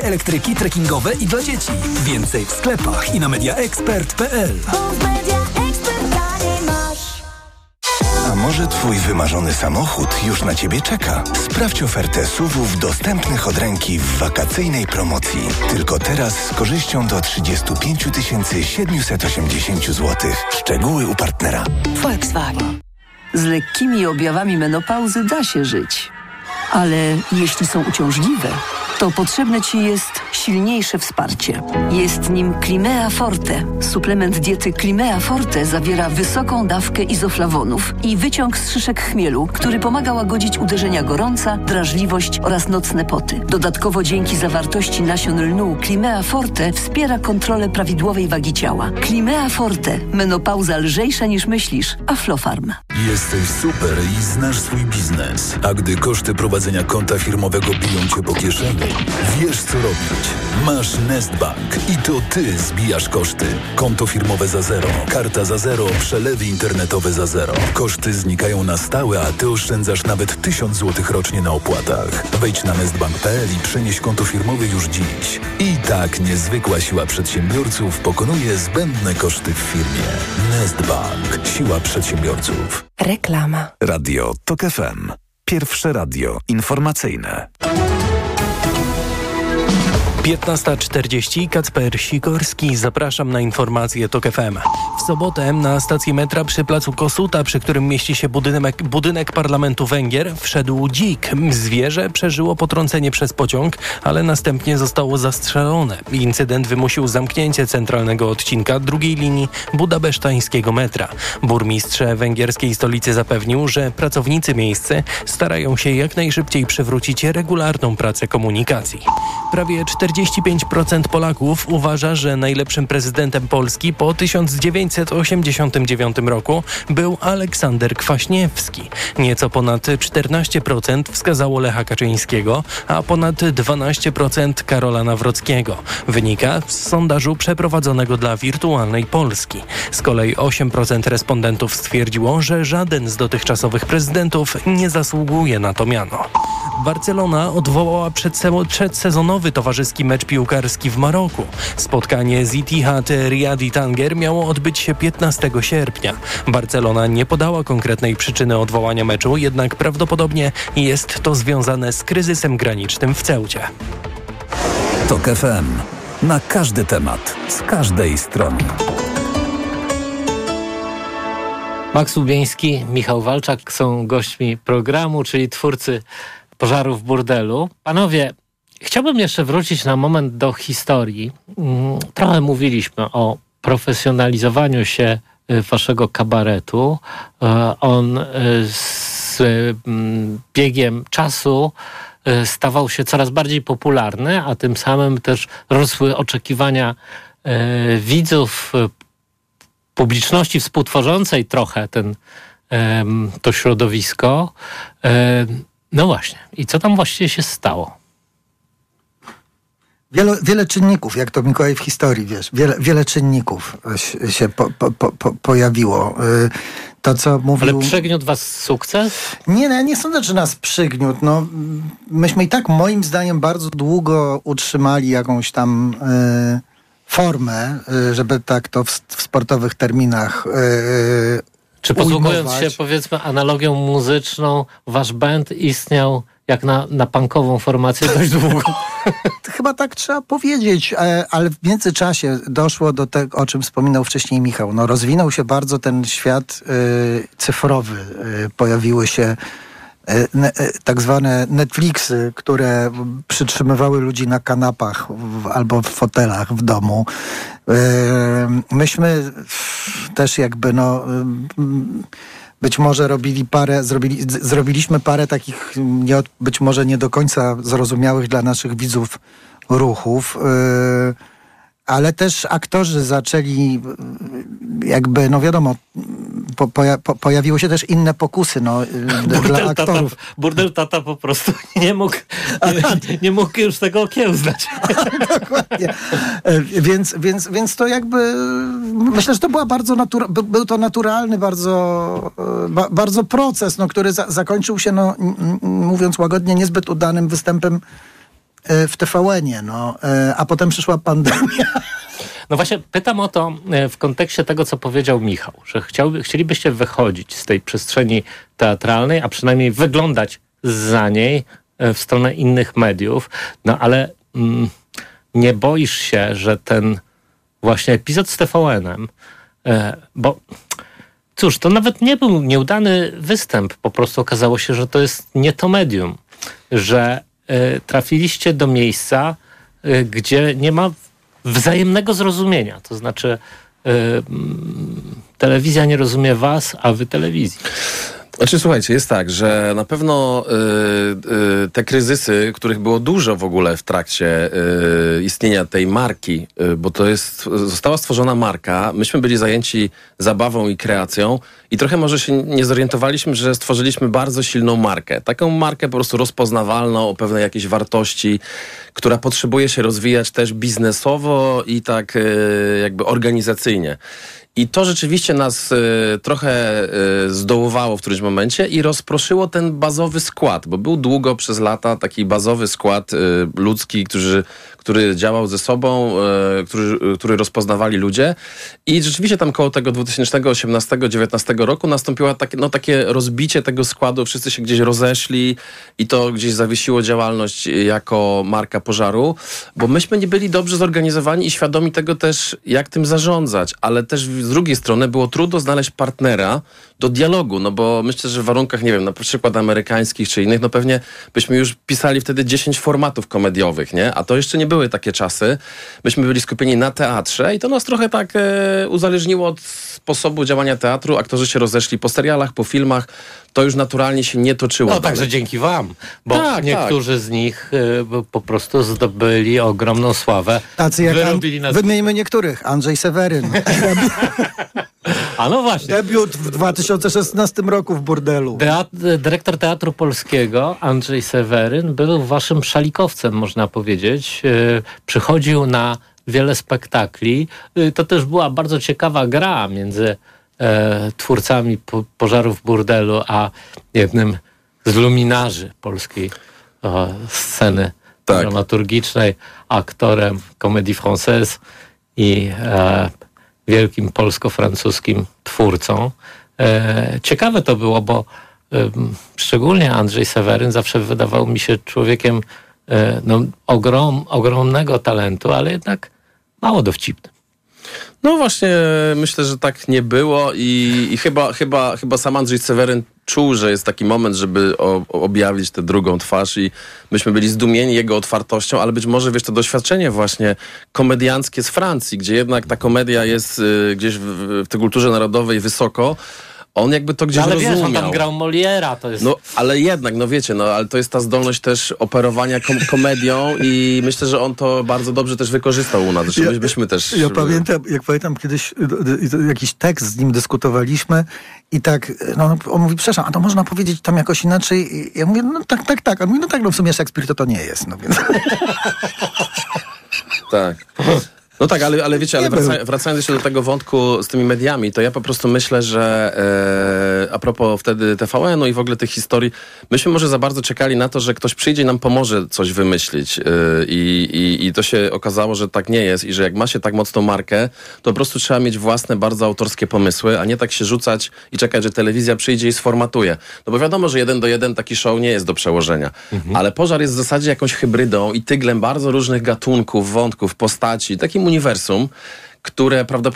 Elektryki trekkingowe i dla dzieci. Więcej w sklepach i na mediaexpert.pl. A może twój wymarzony samochód już na ciebie czeka? Sprawdź ofertę SUV-ów dostępnych od ręki w wakacyjnej promocji. Tylko teraz z korzyścią do 35 780 zł. Szczegóły u partnera. Volkswagen. Z lekkimi objawami menopauzy da się żyć. Ale jeśli są uciążliwe, to potrzebne Ci jest silniejsze wsparcie. Jest nim Climea Forte. Suplement diety Climea Forte zawiera wysoką dawkę izoflawonów i wyciąg z szyszek chmielu, który pomaga łagodzić uderzenia gorąca, drażliwość oraz nocne poty. Dodatkowo dzięki zawartości nasion lnu Climea Forte wspiera kontrolę prawidłowej wagi ciała. Climea Forte. Menopauza lżejsza niż myślisz. Aflofarm. Jesteś super i znasz swój biznes. A gdy koszty prowadzenia konta firmowego biją cię po kieszeni, wiesz co robić. Masz Nestbank i to ty zbijasz koszty. Konto firmowe za zero, karta za zero, przelewy internetowe za zero. Koszty znikają na stałe, a ty oszczędzasz nawet 1000 zł rocznie na opłatach. Wejdź na nestbank.pl i przenieś konto firmowe już dziś. I tak niezwykła siła przedsiębiorców pokonuje zbędne koszty w firmie. Nestbank. Siła przedsiębiorców. Reklama. Radio TOK FM. Pierwsze radio informacyjne. 15:40, Kacper Sikorski, zapraszam na informacje TOK FM. W sobotę na stację metra przy placu Kossuth, przy którym mieści się budynek Parlamentu Węgier, wszedł dzik. Zwierzę przeżyło potrącenie przez pociąg, ale następnie zostało zastrzelone. Incydent wymusił zamknięcie centralnego odcinka drugiej linii budapesztańskiego metra. Burmistrz węgierskiej stolicy zapewnił, że pracownicy miejscy starają się jak najszybciej przywrócić regularną pracę komunikacji. Prawie 45% Polaków uważa, że najlepszym prezydentem Polski po 1989 roku był Aleksander Kwaśniewski. Nieco ponad 14% wskazało Lecha Kaczyńskiego, a ponad 12% Karola Nawrockiego. Wynika z sondażu przeprowadzonego dla Wirtualnej Polski. Z kolei 8% respondentów stwierdziło, że żaden z dotychczasowych prezydentów nie zasługuje na to miano. Barcelona odwołała przedsezonowy towarzyski mecz piłkarski w Maroku. Spotkanie z Etihad Riyadi Tanger miało odbyć się 15 sierpnia. Barcelona nie podała konkretnej przyczyny odwołania meczu, jednak prawdopodobnie jest to związane z kryzysem granicznym w Ceucie. TOK FM. Na każdy temat, z każdej strony. Max Łubieński, Michał Walczak są gośćmi programu, czyli twórcy Pożaru w burdelu. Panowie, chciałbym jeszcze wrócić na moment do historii. Trochę mówiliśmy o profesjonalizowaniu się waszego kabaretu. On z biegiem czasu stawał się coraz bardziej popularny, a tym samym też rosły oczekiwania widzów, publiczności współtworzącej trochę to środowisko. No właśnie. I co tam właściwie się stało? Wiele czynników, jak to Mikołaj w historii, wiesz, wiele czynników się pojawiło. To, co mówił... Ale przygniótł was sukces? Nie sądzę, że nas przygniótł. No, myśmy i tak moim zdaniem bardzo długo utrzymali jakąś tam formę, żeby tak to w sportowych terminach Czy posługując się, powiedzmy, analogią muzyczną, wasz band istniał jak na punkową formację dość długo? Chyba tak trzeba powiedzieć, ale w międzyczasie doszło do tego, o czym wspominał wcześniej Michał. No, rozwinął się bardzo ten świat cyfrowy. Pojawiły się tak zwane Netflixy, które przytrzymywały ludzi na kanapach albo w fotelach w domu. Myśmy też jakby być może zrobiliśmy parę takich być może nie do końca zrozumiałych dla naszych widzów ruchów, ale też aktorzy zaczęli jakby, no wiadomo, pojawiły się też inne pokusy dla aktorów. Burdel Tata po prostu nie mógł już tego okiełznać. Dokładnie. Więc to jakby, myślę, że to była był to naturalny bardzo proces, który zakończył się, mówiąc łagodnie, niezbyt udanym występem w TVN-ie, a potem przyszła pandemia. No właśnie pytam o to w kontekście tego, co powiedział Michał, że chcielibyście wychodzić z tej przestrzeni teatralnej, a przynajmniej wyglądać zza niej w stronę innych mediów, ale nie boisz się, że ten właśnie epizod z TVN-em, bo cóż, to nawet nie był nieudany występ, po prostu okazało się, że to jest nie to medium, że trafiliście do miejsca, gdzie nie ma wzajemnego zrozumienia, to znaczy telewizja nie rozumie was, a wy telewizji. Znaczy, słuchajcie, jest tak, że na pewno te kryzysy, których było dużo w ogóle w trakcie istnienia tej marki, bo została stworzona marka, myśmy byli zajęci zabawą i kreacją i trochę może się nie zorientowaliśmy, że stworzyliśmy bardzo silną markę. Taką markę po prostu rozpoznawalną, o pewnej jakiejś wartości, która potrzebuje się rozwijać też biznesowo i tak jakby organizacyjnie. I to rzeczywiście nas trochę zdołowało w którymś momencie i rozproszyło ten bazowy skład, bo był długo przez lata taki bazowy skład ludzki, który działał ze sobą, który rozpoznawali ludzie. I rzeczywiście tam koło tego 2018-2019 roku nastąpiło takie rozbicie tego składu. Wszyscy się gdzieś rozeszli i to gdzieś zawiesiło działalność jako marka Pożaru, bo myśmy nie byli dobrze zorganizowani i świadomi tego też, jak tym zarządzać, ale też z drugiej strony było trudno znaleźć partnera do dialogu, no bo myślę, że w warunkach, nie wiem, na przykład amerykańskich czy innych, no pewnie byśmy już pisali wtedy 10 formatów komediowych, nie? A to jeszcze nie były takie czasy. Myśmy byli skupieni na teatrze i to nas trochę tak uzależniło od sposobu działania teatru. Aktorzy się rozeszli po serialach, po filmach. To już naturalnie się nie toczyło. No także dzięki wam, bo niektórzy z nich po prostu zdobyli ogromną sławę. Tacy jak wymieńmy niektórych. Andrzej Seweryn. A no właśnie. Debiut w 2016 roku w Burdelu. Dyrektor Teatru Polskiego Andrzej Seweryn był waszym szalikowcem, można powiedzieć. Przychodził na wiele spektakli. To też była bardzo ciekawa gra między twórcami Pożarów w Burdelu, a jednym z luminarzy polskiej sceny dramaturgicznej, aktorem Comédie Française i wielkim polsko-francuskim twórcą. Ciekawe to było, bo szczególnie Andrzej Seweryn zawsze wydawał mi się człowiekiem ogromnego talentu, ale jednak mało dowcipnym. No właśnie, myślę, że tak nie było i chyba sam Andrzej Seweryn czuł, że jest taki moment, żeby objawić tę drugą twarz i myśmy byli zdumieni jego otwartością, ale być może, wiesz, to doświadczenie właśnie komedianckie z Francji, gdzie jednak ta komedia jest gdzieś w tej kulturze narodowej wysoko. On jakby to gdzieś rozumiał. Ale wiesz, on tam grał Moliera, to jest... No, ale jednak, no wiecie, ale to jest ta zdolność też operowania komedią i myślę, że on to bardzo dobrze też wykorzystał u nas. Zresztą myśmy też... Ja pamiętam kiedyś jakiś tekst z nim dyskutowaliśmy i tak, on mówi, przepraszam, a to można powiedzieć tam jakoś inaczej? I ja mówię, no tak. On mówi, w sumie Szekspir to nie jest, no więc... Tak. No tak, ale wiecie, wracając jeszcze do tego wątku z tymi mediami, to ja po prostu myślę, że a propos wtedy TVN-u i w ogóle tych historii, myśmy może za bardzo czekali na to, że ktoś przyjdzie i nam pomoże coś wymyślić i to się okazało, że tak nie jest i że jak ma się tak mocną markę, to po prostu trzeba mieć własne, bardzo autorskie pomysły, a nie tak się rzucać i czekać, że telewizja przyjdzie i sformatuje. No bo wiadomo, że 1:1 taki show nie jest do przełożenia, ale Pożar jest w zasadzie jakąś hybrydą i tyglem bardzo różnych gatunków, wątków, postaci, takim uniwersum, które prawdopodobnie